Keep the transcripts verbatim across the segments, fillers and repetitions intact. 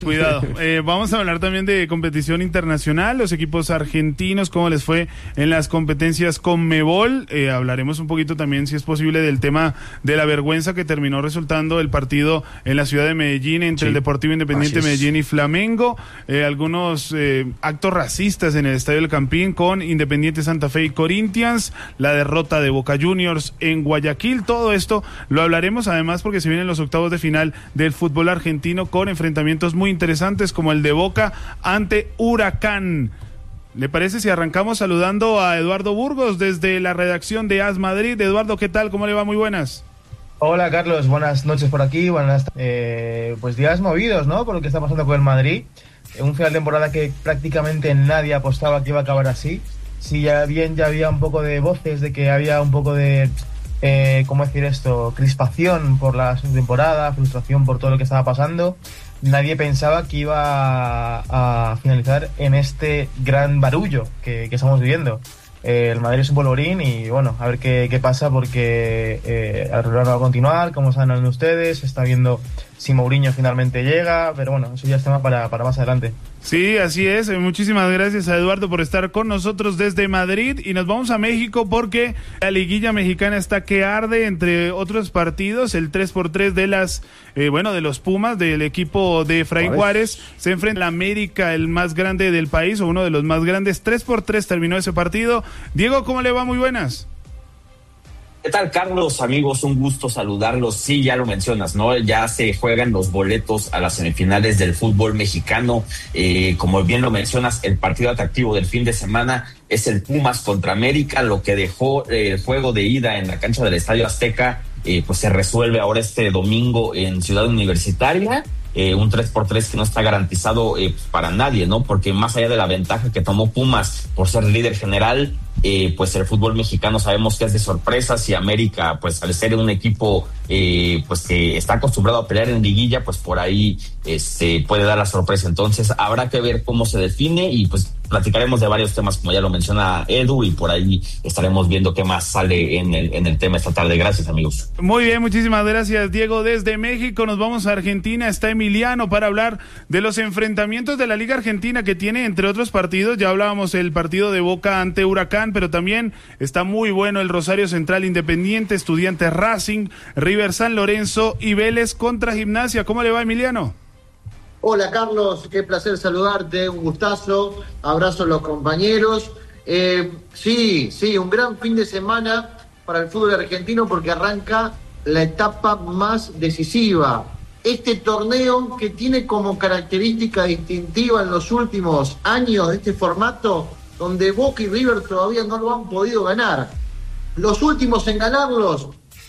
Cuidado, eh, vamos a hablar también de competición internacional, los equipos argentinos, cómo les fue en las competencias Conmebol, eh, hablaremos un poquito también, si es posible, del tema de la vergüenza que terminó resultando el partido en la ciudad de Medellín entre sí. el Deportivo Independiente Medellín y Flamengo, eh, algunos eh, actos racistas en el Estadio del Campín con Independiente Santa Fe y Corinthians, la derrota de Boca Juniors en Guayaquil, todo esto lo hablaremos además porque se vienen los octavos de final del fútbol argentino con enfrentamientos muy interesantes como el de Boca ante Huracán. ¿Le parece si arrancamos saludando a Eduardo Burgos desde la redacción de AS Madrid? Eduardo, ¿qué tal? ¿Cómo le va? Muy buenas. Hola Carlos, buenas noches por aquí, buenas eh, pues días movidos, ¿no? Por lo que está pasando con el Madrid, un final de temporada que prácticamente nadie apostaba que iba a acabar así. Sí, ya bien, ya había un poco de voces de que había un poco de, eh, ¿cómo decir esto? Crispación por la temporada, frustración por todo lo que estaba pasando. Nadie pensaba que iba a, a finalizar en este gran barullo que, que estamos viviendo. Eh, el Madrid es un polvorín y bueno, a ver qué, qué pasa porque eh, el reloj va a continuar, como saben ustedes, se está viendo si Mourinho finalmente llega, pero bueno, eso ya es tema para, para más adelante. Sí, así es. Muchísimas gracias a Eduardo por estar con nosotros desde Madrid y nos vamos a México porque la liguilla mexicana está que arde, entre otros partidos, el tres por tres de las, eh, bueno, de los Pumas, del equipo de Efraín Juárez, se enfrenta a América, el más grande del país o uno de los más grandes, tres por tres terminó ese partido. Diego, ¿cómo le va? Muy buenas. ¿Qué tal, Carlos? Amigos, un gusto saludarlos. Sí, ya lo mencionas, ¿no? Ya se juegan los boletos a las semifinales del fútbol mexicano. Eh, como bien lo mencionas, el partido atractivo del fin de semana es el Pumas contra América, lo que dejó eh, el juego de ida en la cancha del Estadio Azteca, eh, pues se resuelve ahora este domingo en Ciudad Universitaria. Eh, un tres por tres que no está garantizado eh, para nadie, ¿no? Porque más allá de la ventaja que tomó Pumas por ser líder general, eh, pues el fútbol mexicano sabemos que es de sorpresas y América, pues al ser un equipo eh, pues que está acostumbrado a pelear en liguilla, pues por ahí este, puede dar la sorpresa. Entonces habrá que ver cómo se define y pues platicaremos de varios temas como ya lo menciona Edu y por ahí estaremos viendo qué más sale en el, en el tema esta tarde. Gracias, amigos. Muy bien, muchísimas gracias, Diego. Desde México nos vamos a Argentina, está Emiliano para hablar de los enfrentamientos de la Liga Argentina que tiene entre otros partidos. Ya hablábamos el partido de Boca ante Huracán, pero también está muy bueno el Rosario Central Independiente, Estudiantes Racing, River San Lorenzo y Vélez contra Gimnasia. ¿Cómo le va, Emiliano? Hola Carlos, qué placer saludarte, un gustazo, abrazo a los compañeros. Eh, sí, sí, un gran fin de semana para el fútbol argentino porque arranca la etapa más decisiva. Este torneo que tiene como característica distintiva en los últimos años de este formato, donde Boca y River todavía no lo han podido ganar. Los últimos en ganarlos,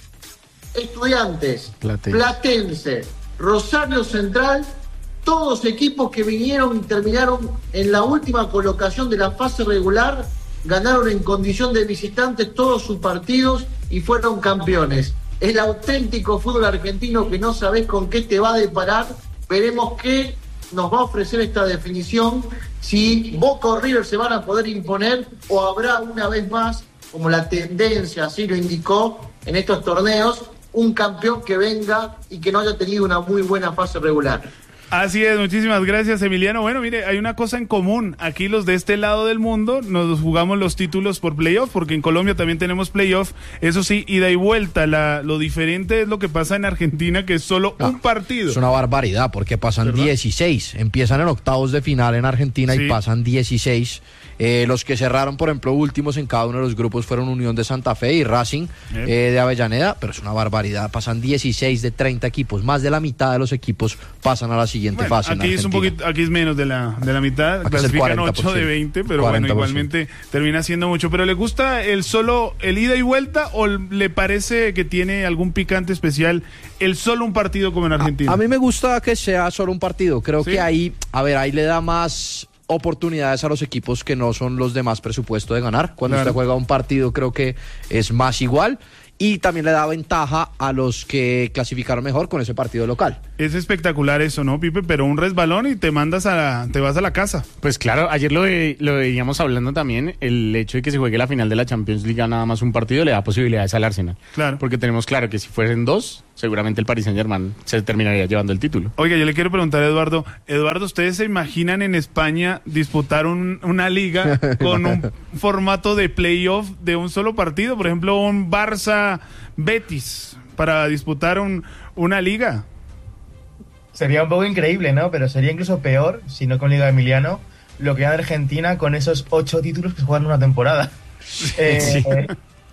Estudiantes, Platense, Platense Rosario Central, todos equipos que vinieron y terminaron en la última colocación de la fase regular, ganaron en condición de visitantes todos sus partidos y fueron campeones. El auténtico fútbol argentino que no sabés con qué te va a deparar. Veremos qué nos va a ofrecer esta definición, si Boca o River se van a poder imponer o habrá una vez más, como la tendencia así lo indicó en estos torneos, un campeón que venga y que no haya tenido una muy buena fase regular. Así es, muchísimas gracias, Emiliano. Bueno, mire, hay una cosa en común. Aquí los de este lado del mundo nos jugamos los títulos por playoff, porque en Colombia también tenemos playoff. Eso sí, ida y vuelta. La, lo diferente es lo que pasa en Argentina, que es solo ah, un partido. Es una barbaridad, porque pasan ¿verdad? dieciséis. Empiezan en octavos de final en Argentina sí. y pasan dieciséis. Eh, los que cerraron, por ejemplo, últimos en cada uno de los grupos fueron Unión de Santa Fe y Racing eh. Eh, de Avellaneda, pero es una barbaridad. Pasan dieciséis de treinta equipos. Más de la mitad de los equipos pasan a la siguiente bueno, fase. Aquí es un poquito, aquí es menos de la de la mitad. Aquí clasifican ocho de veinte, pero bueno, igualmente termina siendo mucho. ¿Pero le gusta el solo, el ida y vuelta, o le parece que tiene algún picante especial el solo un partido como en Argentina? A, a mí me gusta que sea solo un partido. Creo ¿sí? que ahí, a ver, ahí le da más oportunidades a los equipos que no son los de más presupuesto de ganar. Cuando claro. usted juega un partido creo que es más igual y también le da ventaja a los que clasificaron mejor con ese partido local. es espectacular eso, ¿no, Pipe? Pero un resbalón y te mandas a la, te vas a la casa. Pues claro, ayer lo, de, lo veíamos hablando también, el hecho de que se juegue la final de la Champions League nada más un partido le da posibilidades al Arsenal. Claro. Porque tenemos claro que si fuesen dos, seguramente el Paris Saint-Germain se terminaría llevando el título. Oiga, yo le quiero preguntar a Eduardo, Eduardo, ¿ustedes se imaginan en España disputar un, una liga con un formato de playoff de un solo partido? Por ejemplo, un Barça-Betis para disputar un, una liga. Sería un poco increíble, ¿no? Pero sería incluso peor, si no con Liga de Emiliano, lo que hay en Argentina con esos ocho títulos que se juegan en una temporada. eh, Sí. eh,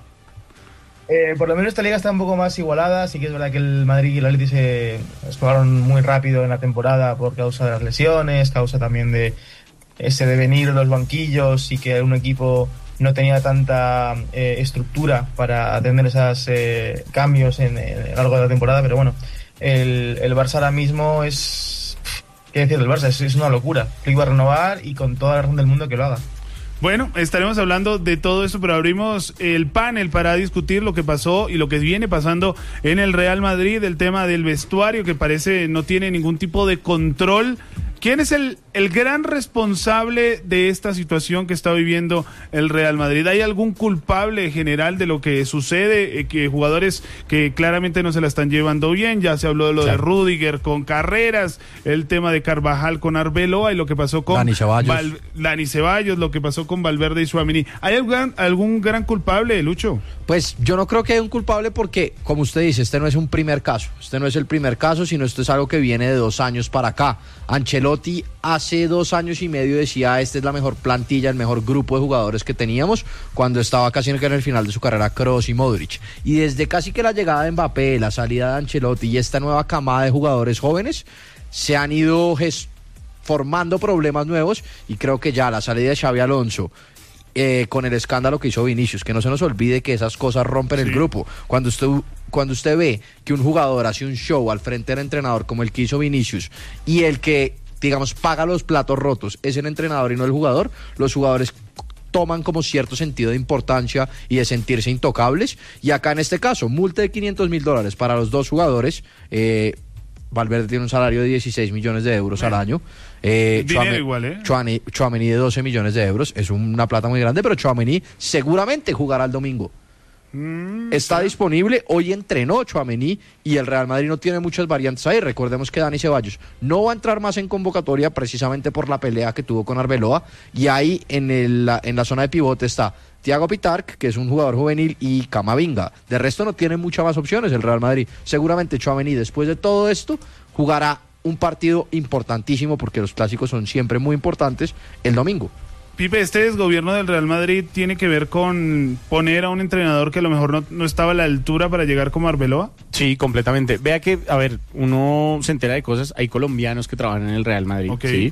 eh, por lo menos esta liga está un poco más igualada. Sí que es verdad que el Madrid y el Atleti se jugaron muy rápido en la temporada por causa de las lesiones, causa también de ese devenir de los banquillos y que un equipo no tenía tanta eh, estructura para atender esos eh, cambios en, en, a lo largo de la temporada, pero bueno, el, el Barça ahora mismo es... ¿Qué decir del Barça? Es, es una locura. Lo iba a renovar y con toda la razón del mundo que lo haga. Bueno, estaremos hablando de todo eso, pero abrimos el panel para discutir lo que pasó y lo que viene pasando en el Real Madrid, el tema del vestuario que parece no tiene ningún tipo de control. ¿Quién es el, el gran responsable de esta situación que está viviendo el Real Madrid? ¿Hay algún culpable general de lo que sucede? Eh, que jugadores que claramente no se la están llevando bien, ya se habló de lo claro. de Rüdiger con Carreras, el tema de Carvajal con Arbeloa y lo que pasó con Dani Ceballos, Val, Dani Ceballos lo que pasó con Valverde y Tchouaméni. ¿Hay algún, algún gran culpable, Lucho? Pues yo no creo que haya un culpable porque, como usted dice, este no es un primer caso, este no es el primer caso, sino esto es algo que viene de dos años para acá. Ancelotti hace dos años y medio decía, esta es la mejor plantilla, el mejor grupo de jugadores que teníamos, cuando estaba casi en el final de su carrera Kroos y Modric. Y desde casi que la llegada de Mbappé, la salida de Ancelotti y esta nueva camada de jugadores jóvenes, se han ido gest- formando problemas nuevos y creo que ya la salida de Xabi Alonso, Eh, con el escándalo que hizo Vinicius, que no se nos olvide que esas cosas rompen sí. el grupo. Cuando usted, cuando usted ve que un jugador hace un show al frente del entrenador como el que hizo Vinicius y el que, digamos, paga los platos rotos es el entrenador y no el jugador, los jugadores toman como cierto sentido de importancia y de sentirse intocables, y acá en este caso, multa de quinientos mil dólares para los dos jugadores. eh, Valverde tiene un salario de dieciséis millones de euros bueno, al año. Eh, dinero igual, ¿eh? Tchouaméni, Tchouaméni de doce millones de euros. Es una plata muy grande, pero Tchouaméni seguramente jugará el domingo. Mm, Está ¿sí? disponible. Hoy entrenó Tchouaméni y el Real Madrid no tiene muchas variantes ahí. Recordemos que Dani Ceballos no va a entrar más en convocatoria precisamente por la pelea que tuvo con Arbeloa. Y ahí en, el, en la zona de pivote está Thiago Pitarch, que es un jugador juvenil, y Camavinga. De resto no tiene muchas más opciones el Real Madrid. Seguramente Tchouaméni, después de todo esto, jugará un partido importantísimo, porque los clásicos son siempre muy importantes, el domingo. Pipe, este desgobierno del Real Madrid tiene que ver con poner a un entrenador que a lo mejor no, no estaba a la altura para llegar como Arbeloa. Sí, completamente. Vea que, a ver, uno se entera de cosas. Hay colombianos que trabajan en el Real Madrid, okay. ¿sí?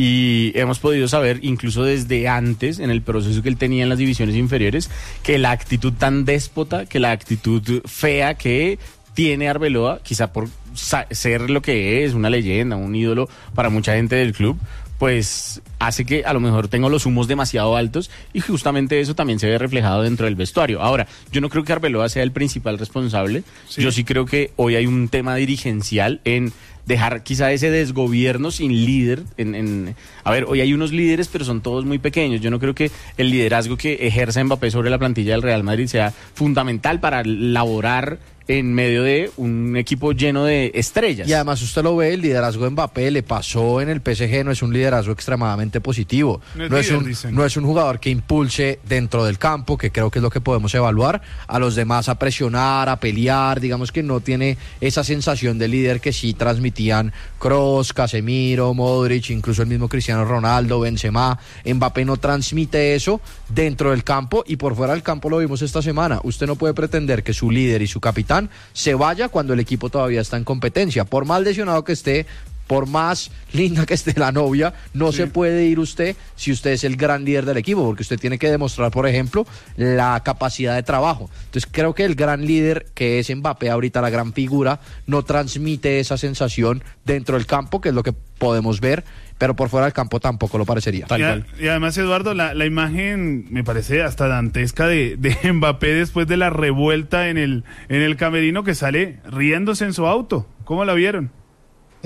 Y hemos podido saber, incluso desde antes, en el proceso que él tenía en las divisiones inferiores, que la actitud tan déspota, que la actitud fea que tiene Arbeloa, quizá por ser lo que es, una leyenda, un ídolo para mucha gente del club, pues hace que a lo mejor tenga los humos demasiado altos, y justamente eso también se ve reflejado dentro del vestuario. Ahora, yo no creo que Arbeloa sea el principal responsable. Sí. Yo sí creo que hoy hay un tema dirigencial en dejar quizá ese desgobierno sin líder. En, en, a ver, hoy hay unos líderes, pero son todos muy pequeños. Yo no creo que el liderazgo que ejerza Mbappé sobre la plantilla del Real Madrid sea fundamental para laborar en medio de un equipo lleno de estrellas. Y además usted lo ve, el liderazgo de Mbappé le pasó en el P S G, no es un liderazgo extremadamente positivo. No es, no es, líder, un, no es un jugador que impulse dentro del campo, que creo que es lo que podemos evaluar, a los demás a presionar, a pelear. Digamos que no tiene esa sensación de líder que sí transmitían Kroos, Casemiro, Modric, incluso el mismo Cristiano Ronaldo, Benzema. Mbappé no transmite eso dentro del campo, y por fuera del campo lo vimos esta semana. Usted no puede pretender que su líder y su capitán se vaya cuando el equipo todavía está en competencia. Por más lesionado que esté, por más linda que esté la novia, no sí. se puede ir usted si usted es el gran líder del equipo, porque usted tiene que demostrar, por ejemplo, la capacidad de trabajo. Entonces creo que el gran líder, que es Mbappé ahorita, la gran figura, no transmite esa sensación dentro del campo, que es lo que podemos ver, pero por fuera del campo tampoco lo parecería. Y, a, y además, Eduardo, la, la imagen me parece hasta dantesca de, de Mbappé después de la revuelta en el, en el camerino, que sale riéndose en su auto. ¿Cómo la vieron?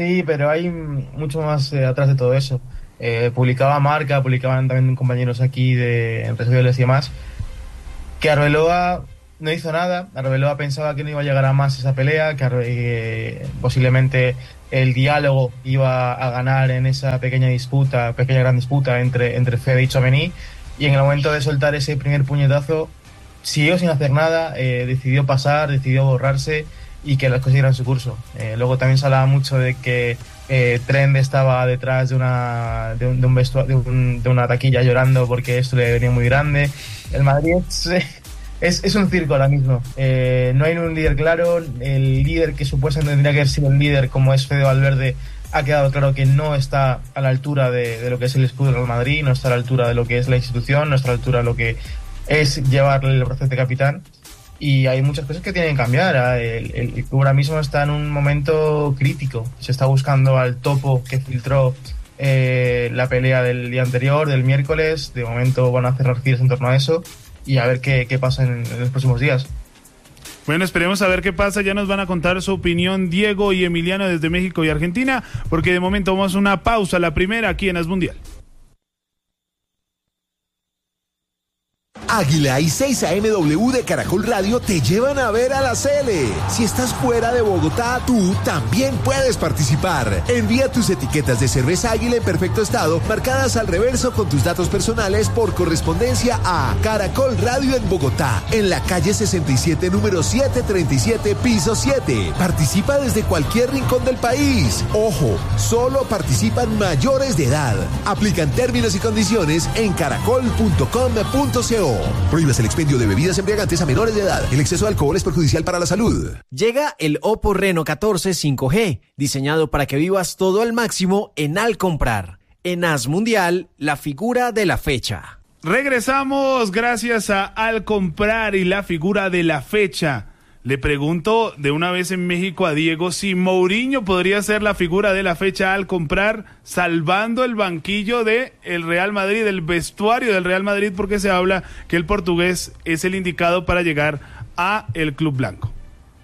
Sí, pero hay mucho más eh, atrás de todo eso. Eh, publicaba Marca, publicaban también compañeros aquí de en redes sociales y demás, que Arbeloa no hizo nada. Arbeloa pensaba que no iba a llegar a más esa pelea, que eh, posiblemente el diálogo iba a ganar en esa pequeña disputa, pequeña gran disputa entre, entre Fede y Tchouaméni, y en el momento de soltar ese primer puñetazo siguió sin hacer nada, eh, decidió pasar, decidió borrarse y que las cosas siguieran su curso. Eh, luego también se hablaba mucho de que eh, Trend estaba detrás de una de un, de un, vestua, de, un de una taquilla llorando porque esto le venía muy grande. El Madrid es, es, es un circo ahora mismo. Eh, no hay un líder claro. El líder que supuestamente tendría que haber sido el líder, como es Fede Valverde, ha quedado claro que no está a la altura de, de lo que es el escudo del Real Madrid, no está a la altura de lo que es la institución, no está a la altura de lo que es llevarle el proceso de capitán. Y hay muchas cosas que tienen que cambiar. El, el, el club ahora mismo está en un momento crítico. Se está buscando al topo que filtró eh, la pelea del día anterior, del miércoles. De momento van a cerrar filas en torno a eso y a ver qué, qué pasa en, en los próximos días. Bueno, esperemos a ver qué pasa. Ya nos van a contar su opinión Diego y Emiliano desde México y Argentina, porque de momento vamos a una pausa, la primera aquí en As Mundial. Águila y seis A M W de Caracol Radio te llevan a ver a la Sele. Si estás fuera de Bogotá, tú también puedes participar. Envía tus etiquetas de cerveza Águila en perfecto estado, marcadas al reverso con tus datos personales por correspondencia a Caracol Radio en Bogotá, en la calle sesenta y siete, número setecientos treinta y siete, piso siete. Participa desde cualquier rincón del país. Ojo, solo participan mayores de edad. Aplican términos y condiciones en caracol punto com punto co. Prohíbes el expendio de bebidas embriagantes a menores de edad. El exceso de alcohol es perjudicial para la salud. Llega el Oppo Reno catorce cinco G, diseñado para que vivas todo al máximo en Al Comprar. En As Mundial, la figura de la fecha. Regresamos gracias a Al Comprar y la figura de la fecha. Le pregunto de una vez en México a Diego si Mourinho podría ser la figura de la fecha al comprar, salvando el banquillo de el Real Madrid, el vestuario del Real Madrid, porque se habla que el portugués es el indicado para llegar a el club blanco.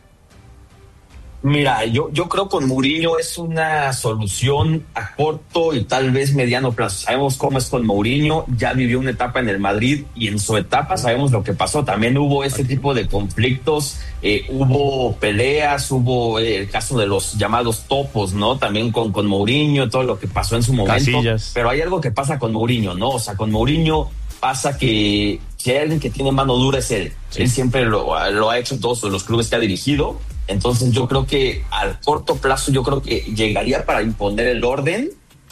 Mira, yo, yo creo que con Mourinho es una solución a corto y tal vez mediano plazo. Sabemos cómo es con Mourinho, ya vivió una etapa en el Madrid y en su etapa sabemos lo que pasó. También hubo ese tipo de conflictos, eh, hubo peleas, hubo eh, el caso de los llamados topos, ¿no? También con, con Mourinho, todo lo que pasó en su momento. Casillas. Pero hay algo que pasa con Mourinho, ¿no? O sea, con Mourinho pasa que si hay alguien que tiene mano dura es él. Sí. Él siempre lo, lo ha hecho en todos los clubes que ha dirigido. Entonces yo creo que al corto plazo yo creo que llegaría para imponer el orden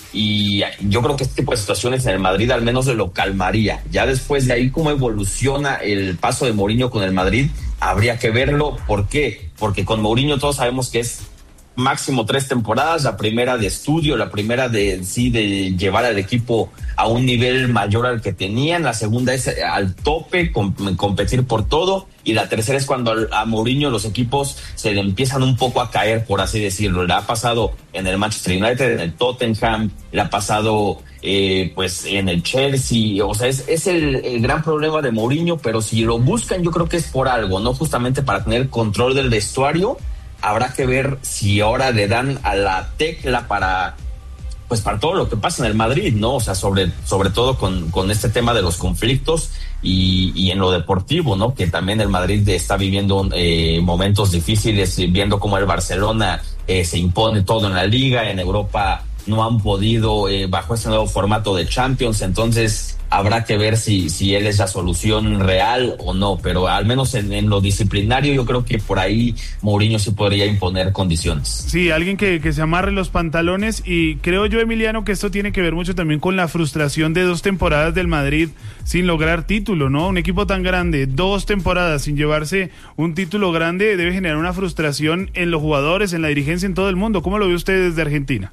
y yo creo que este tipo de situaciones en el Madrid al menos lo calmaría. Ya después de ahí cómo evoluciona el paso de Mourinho con el Madrid habría que verlo. ¿Por qué? Porque con Mourinho todos sabemos que es máximo tres temporadas, la primera de estudio, la primera de sí de llevar al equipo a un nivel mayor al que tenían, la segunda es al tope, com- competir por todo, y la tercera es cuando a Mourinho los equipos se le empiezan un poco a caer, por así decirlo. Le ha pasado en el Manchester United, en el Tottenham, le ha pasado eh, pues en el Chelsea. O sea, es, es el, el gran problema de Mourinho, pero si lo buscan yo creo que es por algo, no justamente para tener control del vestuario. Habrá que ver si ahora le dan a la tecla para pues para todo lo que pasa en el Madrid, ¿no? O sea, sobre, sobre todo con, con este tema de los conflictos y, y en lo deportivo, ¿no? Que también el Madrid está viviendo eh, momentos difíciles, viendo cómo el Barcelona eh, se impone todo en la liga, en Europa no han podido eh, bajo este nuevo formato de Champions, entonces habrá que ver si, si él es la solución real o no, pero al menos en, en lo disciplinario yo creo que por ahí Mourinho sí podría imponer condiciones. Sí, alguien que, que se amarre los pantalones, y creo yo, Emiliano, que esto tiene que ver mucho también con la frustración de dos temporadas del Madrid sin lograr título, ¿no? Un equipo tan grande, dos temporadas sin llevarse un título grande, debe generar una frustración en los jugadores, en la dirigencia, en todo el mundo. ¿Cómo lo ve usted desde Argentina?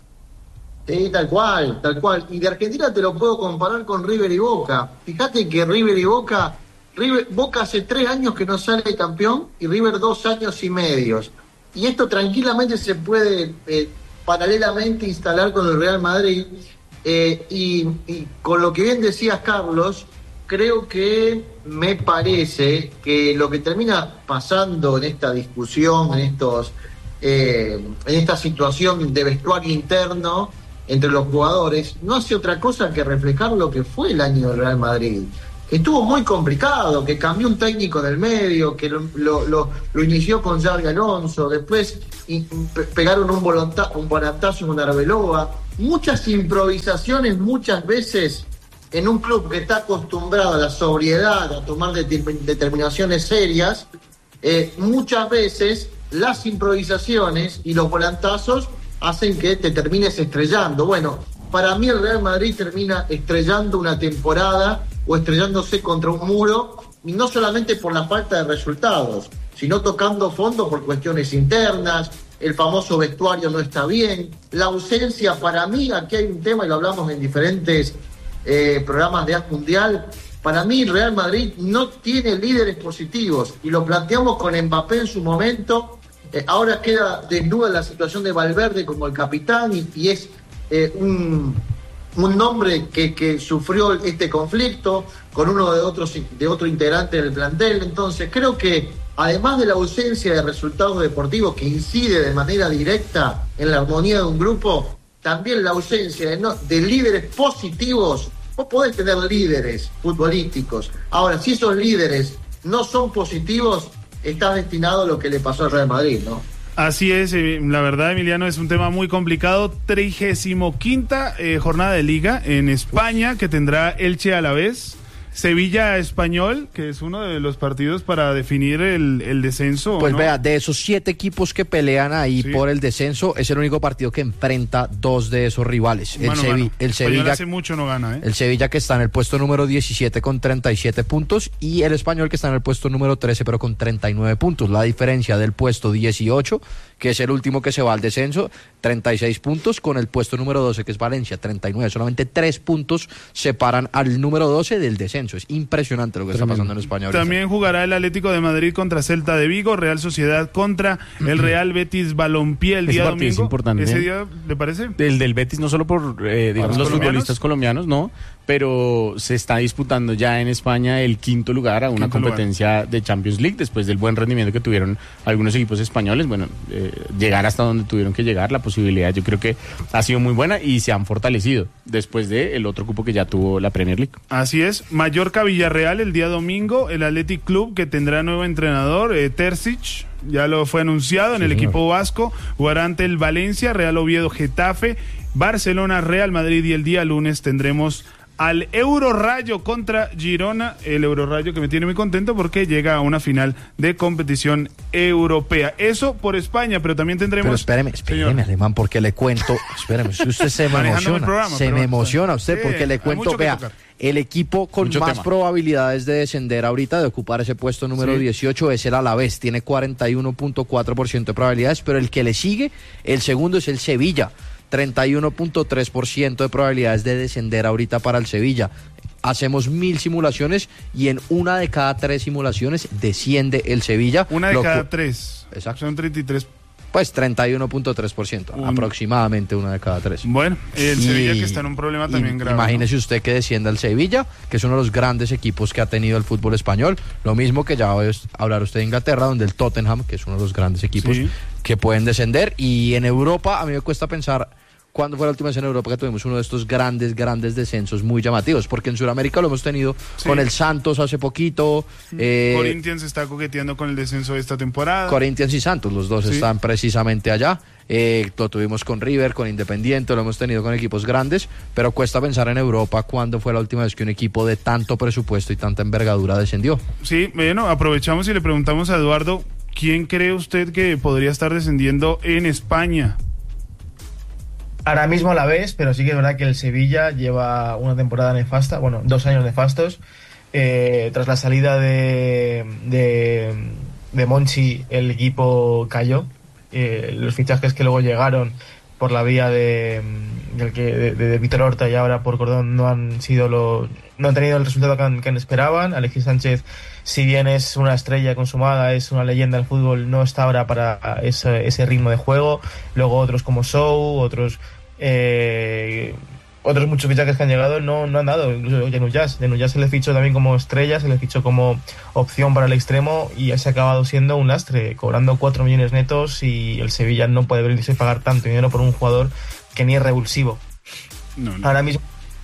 Sí, tal cual, tal cual. Y de Argentina te lo puedo comparar con River y Boca. Fíjate que River y Boca, River, Boca hace tres años que no sale campeón y River dos años y medios. Y esto tranquilamente se puede eh, paralelamente instalar con el Real Madrid. Eh, y, y con lo que bien decías, Carlos, creo que me parece que lo que termina pasando en esta discusión, en estos eh, en esta situación de vestuario interno entre los jugadores, no hace otra cosa que reflejar lo que fue el año del Real Madrid. Estuvo muy complicado, que cambió un técnico del medio, que lo, lo, lo, lo inició con Xabi Alonso, después y, pe, pegaron un, volanta, un volantazo con Arbeloa, muchas improvisaciones muchas veces en un club que está acostumbrado a la sobriedad, a tomar de, determinaciones serias, eh, muchas veces las improvisaciones y los volantazos hacen que te termines estrellando. Bueno, para mí el Real Madrid termina estrellando una temporada o estrellándose contra un muro, y no solamente por la falta de resultados, sino tocando fondo por cuestiones internas, el famoso vestuario no está bien, la ausencia, para mí, aquí hay un tema y lo hablamos en diferentes eh, programas de A F Mundial, para mí Real Madrid no tiene líderes positivos, y lo planteamos con Mbappé en su momento, eh, ahora queda desnuda la situación de Valverde como el capitán, y, y es eh, un... un nombre que, que sufrió este conflicto con uno de otros de otro integrante del plantel. Entonces creo que además de la ausencia de resultados deportivos que incide de manera directa en la armonía de un grupo, también la ausencia de, no, de líderes positivos. Vos podés tener líderes futbolísticos, ahora si esos líderes no son positivos, estás destinado a lo que le pasó al Real Madrid, ¿no? Así es, eh, la verdad, Emiliano, es un tema muy complicado. Trigésimo quinta eh, jornada de Liga en España, que tendrá Elche Alavés, Sevilla Español, que es uno de los partidos para definir el, el descenso. Pues ¿no? vea, de esos siete equipos que pelean ahí sí. por el descenso, es el único partido que enfrenta dos de esos rivales. Mano, el, Sevi- el Sevilla hace mucho no gana, ¿eh? El Sevilla, que está en el puesto número diecisiete con treinta y siete puntos, y el Español, que está en el puesto número trece pero con treinta y nueve puntos. La diferencia del puesto dieciocho, que es el último que se va al descenso, treinta y seis puntos, con el puesto número doce, que es Valencia, treinta y nueve. Solamente tres puntos separan al número doce del descenso. Es impresionante lo que Tremendo. está pasando en España ahorita. También jugará el Atlético de Madrid contra Celta de Vigo, Real Sociedad contra el Real Betis Balompié el día Ese domingo. Es importante. ¿Ese día le parece? El del Betis, no solo por eh, digamos, los, los futbolistas colombianos, no, pero se está disputando ya en España el quinto lugar a una quinto competencia lugar. de Champions League, después del buen rendimiento que tuvieron algunos equipos españoles. Bueno, eh, llegar hasta donde tuvieron que llegar, la posibilidad yo creo que ha sido muy buena y se han fortalecido después del otro cupo que ya tuvo la Premier League. Así es, Mallorca Villarreal el día domingo, el Athletic Club, que tendrá nuevo entrenador, eh, Terzic, ya lo fue anunciado, en sí, el señor. equipo vasco, jugará ante el Valencia, Real Oviedo, Getafe, Barcelona, Real Madrid, y el día lunes tendremos al Eurorayo contra Girona, el Eurorayo que me tiene muy contento porque llega a una final de competición europea. Eso por España, pero también tendremos... Pero espéreme, espéreme, Alemán, porque le cuento, espéreme, usted se me emociona, programa, se me emociona usted, sí, porque le cuento, vea, el equipo con Mucho más tema. probabilidades de descender ahorita, de ocupar ese puesto número sí. dieciocho, es el Alavés, tiene cuarenta y uno punto cuatro por ciento de probabilidades, pero el que le sigue, el segundo es el Sevilla, treinta y uno punto tres por ciento de probabilidades de descender ahorita para el Sevilla. Hacemos mil simulaciones y en una de cada tres simulaciones desciende el Sevilla. Una de cada tres. Exacto. Son treinta y tres. Pues treinta y uno punto tres por ciento, un... aproximadamente una de cada tres. Bueno, el y, Sevilla que está en un problema también grave. Imagínese ¿no? usted que descienda el Sevilla, que es uno de los grandes equipos que ha tenido el fútbol español. Lo mismo que ya va a hablar usted de Inglaterra, donde el Tottenham, que es uno de los grandes equipos sí. que pueden descender. Y en Europa, a mí me cuesta pensar... ¿Cuándo fue la última vez en Europa que tuvimos uno de estos grandes, grandes descensos muy llamativos? Porque en Sudamérica lo hemos tenido sí. con el Santos hace poquito. Eh, Corinthians está coqueteando con el descenso de esta temporada. Corinthians y Santos, los dos sí. están precisamente allá. Eh, lo tuvimos con River, con Independiente, lo hemos tenido con equipos grandes, pero cuesta pensar en Europa cuándo fue la última vez que un equipo de tanto presupuesto y tanta envergadura descendió. Sí, bueno, aprovechamos y le preguntamos a Eduardo, ¿quién cree usted que podría estar descendiendo en España? Ahora mismo la ves, pero sí que es verdad que el Sevilla lleva una temporada nefasta, bueno, dos años nefastos. Eh, tras la salida de, de, de Monchi, el equipo cayó. Eh, los fichajes que luego llegaron por la vía de, de, de, de Víctor Horta y ahora por Cordón no han sido lo, no han tenido el resultado que, han, que esperaban. Alexis Sánchez, si bien es una estrella consumada, es una leyenda del fútbol, no está ahora para ese, ese ritmo de juego. Luego otros como Sou, otros eh, otros muchos fichajes que han llegado no, no han dado, incluso de Nuyas. De Nuyas se le fichó también como estrella, se le fichó como opción para el extremo y ya se ha acabado siendo un lastre, cobrando cuatro millones netos, y el Sevilla no puede permitirse pagar tanto dinero por un jugador que ni es revulsivo. No, no. Ahora mismo,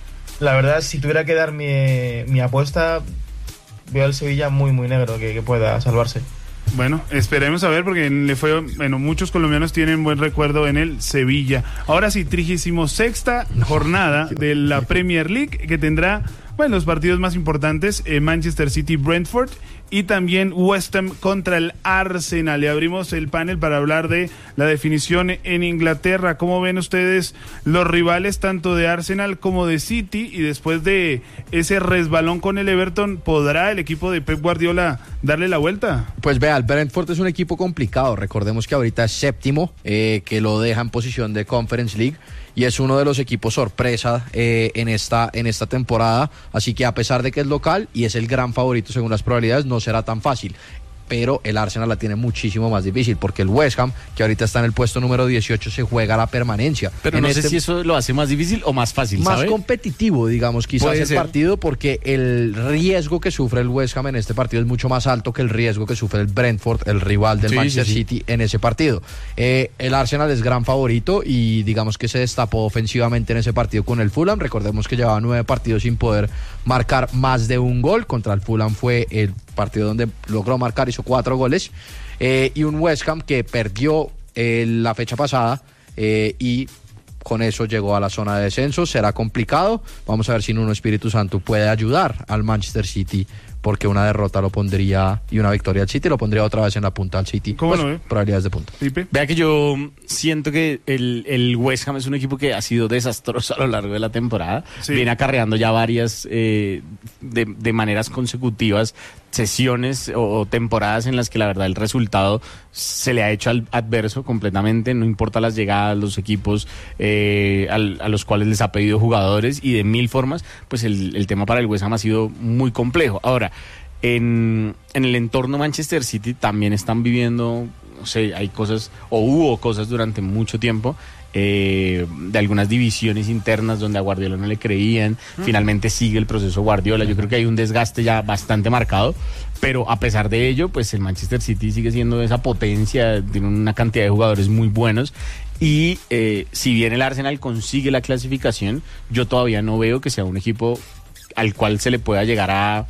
la verdad, si tuviera que dar mi, mi apuesta, veo al Sevilla muy, muy negro que, que pueda salvarse. Bueno, esperemos a ver, porque le fue, bueno, muchos colombianos tienen buen recuerdo en el Sevilla. Ahora sí, trigésima sexta jornada de la Premier League, que tendrá, bueno, los partidos más importantes, eh, Manchester City, Brentford, y también West Ham contra el Arsenal. Le abrimos el panel para hablar de la definición en Inglaterra. ¿Cómo ven ustedes los rivales tanto de Arsenal como de City? Y después de ese resbalón con el Everton, ¿podrá el equipo de Pep Guardiola darle la vuelta? Pues vea, el Brentford es un equipo complicado. Recordemos que ahorita es séptimo, eh, que lo deja en posición de Conference League, y es uno de los equipos sorpresa eh, en esta en esta temporada, así que a pesar de que es local y es el gran favorito según las probabilidades, no será tan fácil. Pero el Arsenal la tiene muchísimo más difícil, porque el West Ham, que ahorita está en el puesto número dieciocho, se juega la permanencia. Pero en no este, sé si eso lo hace más difícil o más fácil, más ¿sabe? competitivo, digamos, quizás el partido, porque el riesgo que sufre el West Ham en este partido es mucho más alto que el riesgo que sufre el Brentford, el rival del sí, Manchester sí, sí. City, en ese partido. Eh, el Arsenal es gran favorito y digamos que se destapó ofensivamente en ese partido con el Fulham. Recordemos que llevaba nueve partidos sin poder marcar más de un gol. Contra el Fulham fue el partido donde logró marcar, hizo cuatro goles, eh, y un West Ham que perdió eh, la fecha pasada eh, y con eso llegó a la zona de descenso. Será complicado, vamos a ver si Nuno Espíritu Santo puede ayudar al Manchester City, porque una derrota lo pondría, y una victoria al City lo pondría otra vez en la punta al City. ¿Cómo pues, no, eh? Probabilidades de punta. ¿Pipe? Vea que yo siento que el, el West Ham es un equipo que ha sido desastroso a lo largo de la temporada. Sí. Viene acarreando ya varias, eh, de, de maneras consecutivas, sesiones o, o temporadas en las que la verdad el resultado se le ha hecho al adverso completamente, no importa las llegadas, los equipos eh, al, a los cuales les ha pedido jugadores, y de mil formas, pues el, el tema para el West Ham ha sido muy complejo. Ahora, en, en el entorno Manchester City también están viviendo, no sé, hay cosas, o hubo cosas durante mucho tiempo, Eh, de algunas divisiones internas donde a Guardiola no le creían. Mm. Finalmente sigue el proceso Guardiola. Yo creo que hay un desgaste ya bastante marcado, pero a pesar de ello, pues el Manchester City sigue siendo esa potencia, tiene una cantidad de jugadores muy buenos, y eh, si bien el Arsenal consigue la clasificación, yo todavía no veo que sea un equipo al cual se le pueda llegar a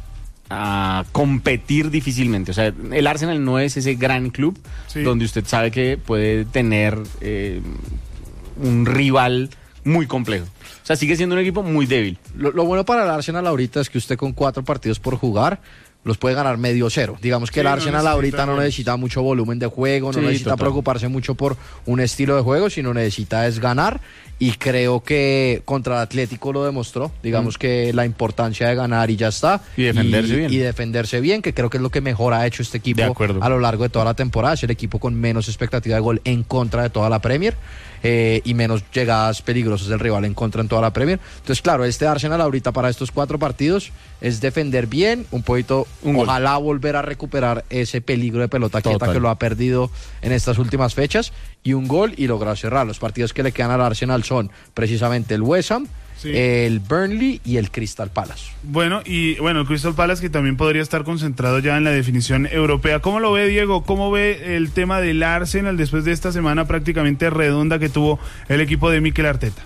a competir difícilmente. O sea, el Arsenal no es ese gran club, sí, donde usted sabe que puede tener eh, un rival muy complejo. O sea, sigue siendo un equipo muy débil. Lo, lo bueno para el Arsenal ahorita es que usted con cuatro partidos por jugar los puede ganar medio cero. Digamos que sí, el Arsenal no ahorita no necesita mucho volumen de juego, no sí, necesita total. preocuparse mucho por un estilo de juego, sino necesita es ganar, y creo que contra el Atlético lo demostró. Digamos mm. que la importancia de ganar y ya está. Y defenderse y, bien. Y defenderse bien, que creo que es lo que mejor ha hecho este equipo a lo largo de toda la temporada. Es el equipo con menos expectativa de gol en contra de toda la Premier. Eh, y menos llegadas peligrosas del rival en contra en toda la Premier. Entonces, claro, este Arsenal ahorita para estos cuatro partidos es defender bien, un poquito, un ojalá gol. volver a recuperar ese peligro de pelota quieta Total. que lo ha perdido en estas últimas fechas, y un gol y lograr cerrar. Los partidos que le quedan al Arsenal son precisamente el West Ham, sí, el Burnley y el Crystal Palace. Bueno, y bueno, el Crystal Palace, que también podría estar concentrado ya en la definición europea. ¿Cómo lo ve, Diego? ¿Cómo ve el tema del Arsenal después de esta semana prácticamente redonda que tuvo el equipo de Mikel Arteta?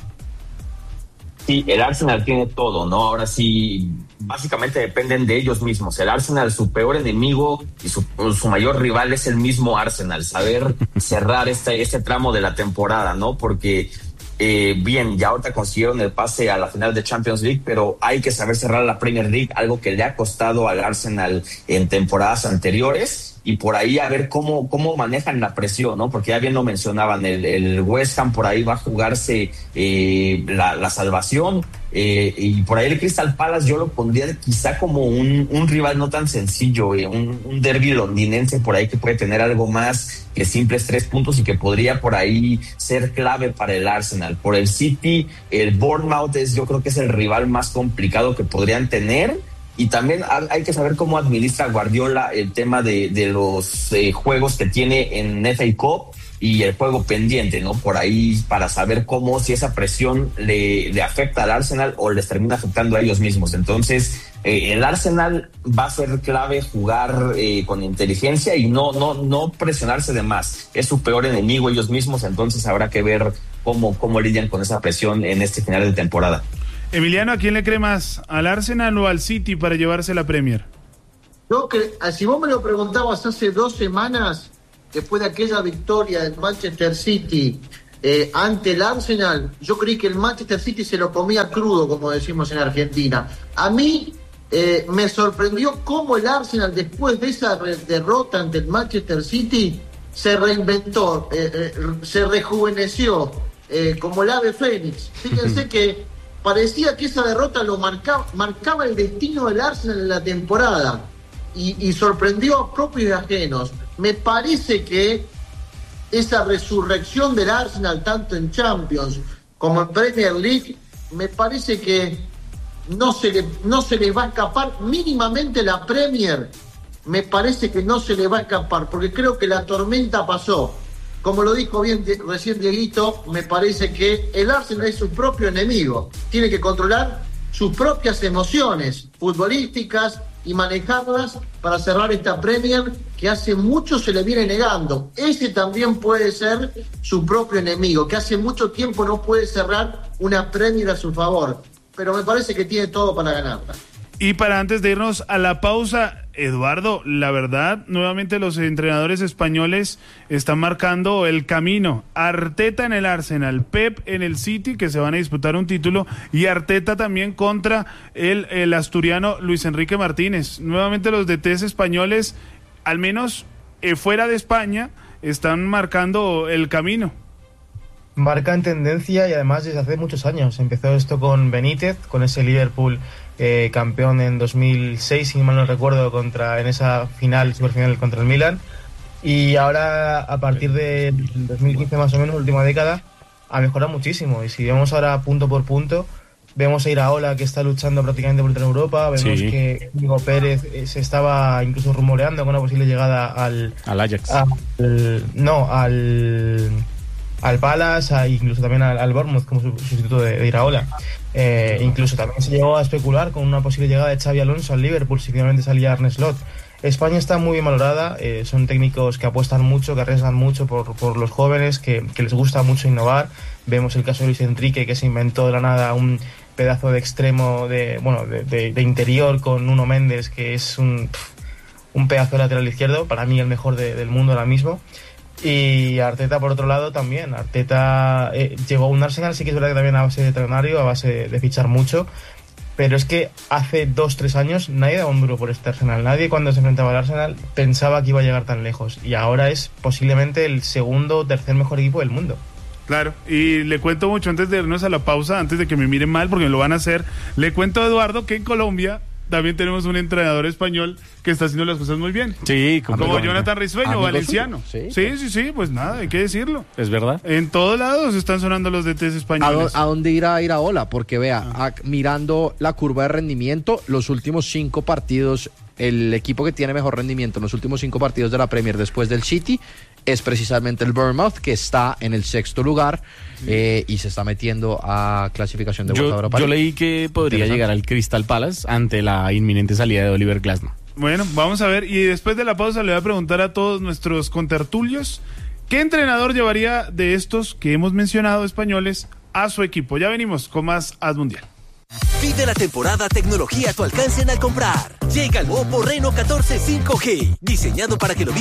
Sí, el Arsenal tiene todo, ¿no? Ahora sí, básicamente dependen de ellos mismos. El Arsenal, su peor enemigo y su, su mayor rival es el mismo Arsenal. Saber cerrar este, este tramo de la temporada, ¿no? Porque Eh, bien, ya ahorita consiguieron el pase a la final de Champions League, pero hay que saber cerrar la Premier League, algo que le ha costado al Arsenal en temporadas anteriores, y por ahí a ver cómo, cómo manejan la presión, ¿no? Porque ya bien lo mencionaban, el, el West Ham por ahí va a jugarse eh, la, la salvación, eh, y por ahí el Crystal Palace yo lo pondría quizá como un, un rival no tan sencillo, eh, un, un derbi londinense por ahí que puede tener algo más que simples tres puntos y que podría por ahí ser clave para el Arsenal. Por el City, el Bournemouth es, yo creo que es el rival más complicado que podrían tener, y también hay que saber cómo administra Guardiola el tema de, de los eh, juegos que tiene en F A Cup y el juego pendiente, ¿no? Por ahí para saber cómo, si esa presión le, le afecta al Arsenal o les termina afectando a ellos mismos. Entonces, eh, el Arsenal va a ser clave jugar eh, con inteligencia y no, no, no presionarse de más. Es su peor enemigo ellos mismos, entonces habrá que ver cómo, cómo lidian con esa presión en este final de temporada. Emiliano, ¿a quién le cree más? ¿Al Arsenal o al City para llevarse la Premier? Yo que, si vos me lo preguntabas hace dos semanas, después de aquella victoria del Manchester City eh, ante el Arsenal, yo creí que el Manchester City se lo comía crudo, como decimos en Argentina. A mí eh, me sorprendió cómo el Arsenal, después de esa re- derrota ante el Manchester City, se reinventó, eh, eh, se rejuveneció, eh, como el ave fénix. Fíjense que parecía que esa derrota lo marcaba, marcaba el destino del Arsenal en la temporada y, y sorprendió a propios y ajenos. Me parece que esa resurrección del Arsenal, tanto en Champions como en Premier League, me parece que no se le, no se le va a escapar mínimamente la Premier. Me parece que no se le va a escapar, porque creo que la tormenta pasó. Como lo dijo bien recién Dieguito, me parece que el Arsenal es su propio enemigo. Tiene que controlar sus propias emociones futbolísticas y manejarlas para cerrar esta Premier que hace mucho se le viene negando. Ese también puede ser su propio enemigo, que hace mucho tiempo no puede cerrar una Premier a su favor. Pero me parece que tiene todo para ganarla. Y para antes de irnos a la pausa, Eduardo, la verdad, nuevamente los entrenadores españoles están marcando el camino. Arteta en el Arsenal, Pep en el City, que se van a disputar un título, y Arteta también contra el, el asturiano Luis Enrique Martínez. Nuevamente los D Ts españoles, al menos eh, fuera de España, están marcando el camino. Marcan tendencia y además desde hace muchos años. Empezó esto con Benítez, con ese Liverpool eh, campeón en dos mil seis, si mal no recuerdo, contra en esa final, superfinal contra el Milan. Y ahora, a partir de dos mil quince más o menos, última década, ha mejorado muchísimo. Y si vemos ahora punto por punto, vemos a Iraola que está luchando prácticamente por entrar en Europa, vemos sí. que Diego Pérez eh, se estaba incluso rumoreando con una posible llegada al... Al Ajax. Al, no, al... al Palace, a, incluso también al, al Bournemouth como sustituto de, de Iraola. Eh, incluso también se llegó a especular con una posible llegada de Xabi Alonso al Liverpool si finalmente salía Arne Slot. España está muy bien valorada, eh, son técnicos que apuestan mucho, que arriesgan mucho por, por los jóvenes, que, que les gusta mucho innovar. Vemos el caso de Luis Enrique, que se inventó de la nada un pedazo de extremo de bueno de, de, de interior con Nuno Méndez, que es un, un pedazo de lateral izquierdo, para mí el mejor de, del mundo ahora mismo. Y Arteta, por otro lado, también. Arteta eh, llegó a un Arsenal, sí que es verdad que también a base de trenario, a base de, de fichar mucho, pero es que hace dos, tres años nadie daba un duro por este Arsenal. Nadie cuando se enfrentaba al Arsenal pensaba que iba a llegar tan lejos. Y ahora es posiblemente el segundo o tercer mejor equipo del mundo. Claro, y le cuento mucho antes de irnos a la pausa, antes de que me miren mal, porque me lo van a hacer. Le cuento a Eduardo que en Colombia también tenemos un entrenador español que está haciendo las cosas muy bien. Sí, como, como Jonathan Risueño, valenciano. Sí, sí, sí, sí, pues nada, hay que decirlo. Es verdad. En todos lados están sonando los D Ts españoles. ¿A, ¿A dónde irá Iraola? Porque vea, ah. a, mirando la curva de rendimiento, los últimos cinco partidos, el equipo que tiene mejor rendimiento en los últimos cinco partidos de la Premier después del City es precisamente el Bournemouth, que está en el sexto lugar sí. eh, y se está metiendo a clasificación de vuelta a Europa. Yo leí que podría llegar al Crystal Palace ante la inminente salida de Oliver Glasner. Bueno, vamos a ver, y después de la pausa le voy a preguntar a todos nuestros contertulios ¿qué entrenador llevaría de estos que hemos mencionado españoles a su equipo? Ya venimos con más Ad Mundial. Vive la temporada tecnología a tu alcance en Al Comprar. Llega el Oppo Reno catorce cinco G, diseñado para que lo